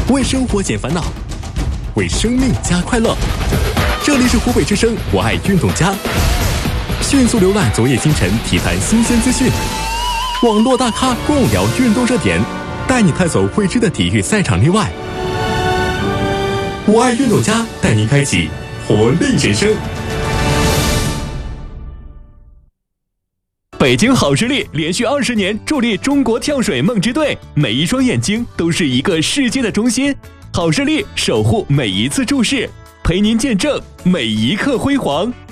为生活减烦恼，为生命加快乐。这里是湖北之声，我爱运动家。迅速浏览昨夜今晨体坛新鲜资讯，网络大咖共聊运动热点，带你探索未知的体育赛场内外。我爱运动家带您开启活力人生。 北京好视力连续20年助力中国跳水梦之队，每一双眼睛都是一个世界的中心。好视力守护每一次注视，陪您见证每一刻辉煌。